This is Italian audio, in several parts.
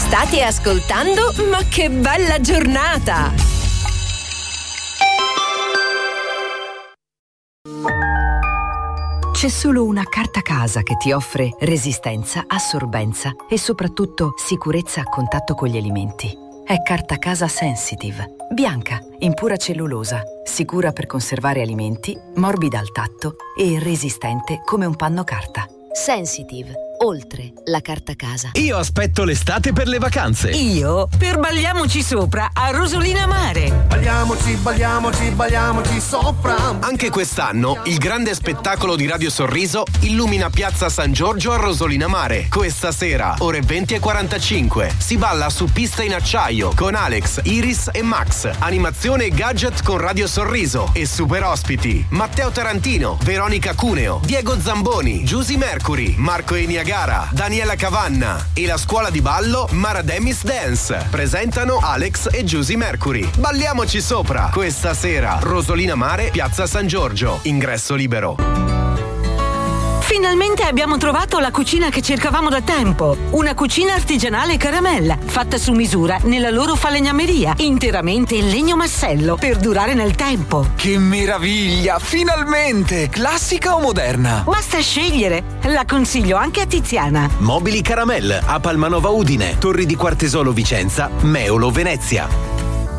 State ascoltando Ma che bella giornata! C'è solo una carta casa che ti offre resistenza, assorbenza e soprattutto sicurezza a contatto con gli alimenti. È Carta Casa Sensitive. Bianca, in pura cellulosa, sicura per conservare alimenti, morbida al tatto e resistente come un panno carta. Sensitive. Oltre la carta casa. Io aspetto l'estate per le vacanze. Io per Balliamoci Sopra a Rosolina Mare. Balliamoci sopra. Anche quest'anno il grande spettacolo di Radio Sorriso illumina Piazza San Giorgio a Rosolina Mare. Questa sera, ore 20:45, si balla su pista in acciaio con Alex, Iris e Max. Animazione e gadget con Radio Sorriso e super ospiti Matteo Tarantino, Veronica Cuneo, Diego Zamboni, Giusy Mercury, Marco Eniagara, Daniela Cavanna e la scuola di ballo Marademis Dance. Presentano Alex e Giusy Mercury. Balliamoci sopra. Questa sera, Rosolina Mare, Piazza San Giorgio. Ingresso libero. Finalmente abbiamo trovato la cucina che cercavamo da tempo. Una cucina artigianale caramella, fatta su misura nella loro falegnameria, interamente in legno massello, per durare nel tempo. Che meraviglia! Finalmente! Classica o moderna? Basta scegliere. La consiglio anche a Tiziana. Mobili Caramel a Palmanova Udine, Torri di Quartesolo Vicenza, Meolo Venezia.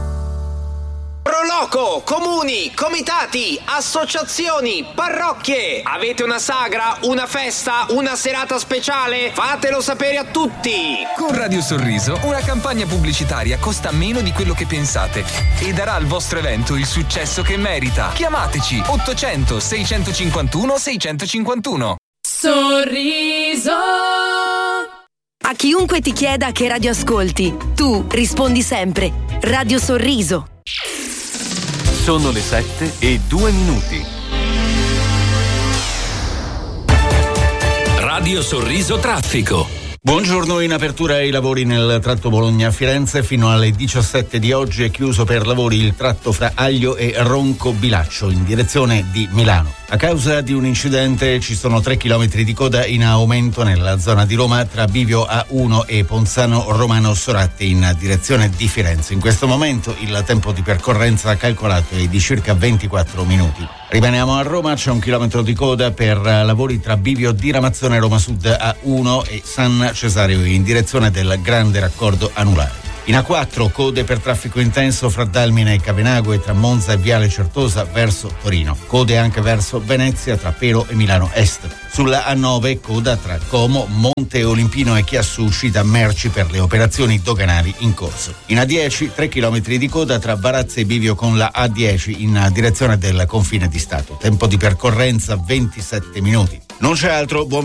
Proloco, comuni, comitati, associazioni, parrocchie. Avete una sagra, una festa, una serata speciale? Fatelo sapere a tutti. Con Radio Sorriso una campagna pubblicitaria costa meno di quello che pensate e darà al vostro evento il successo che merita. Chiamateci 800 651 651. Sorriso. A chiunque ti chieda che radio ascolti, tu rispondi sempre Radio Sorriso. Sono le 7:02. Radio Sorriso Traffico. Buongiorno, in apertura ai lavori nel tratto Bologna-Firenze. Fino alle 17 di oggi è chiuso per lavori il tratto fra Aglio e Ronco Bilaccio in direzione di Milano. A causa di un incidente ci sono 3 chilometri di coda in aumento nella zona di Roma tra Bivio A1 e Ponzano Romano Soratti in direzione di Firenze. In questo momento il tempo di percorrenza calcolato è di circa 24 minuti. Rimaniamo a Roma, c'è 1 chilometro di coda per lavori tra Bivio Diramazione Roma Sud A1 e San Cesareo in direzione del grande raccordo anulare. In A4 code per traffico intenso fra Dalmine e Cavenago e tra Monza e Viale Certosa verso Torino. Code anche verso Venezia tra Pero e Milano Est. Sulla A9 coda tra Como, Monte Olimpino e Chiasso uscita merci per le operazioni doganali in corso. In A10 3 chilometri di coda tra Varazze e Bivio con la A10 in direzione del confine di Stato. Tempo di percorrenza 27 minuti. Non c'è altro, buon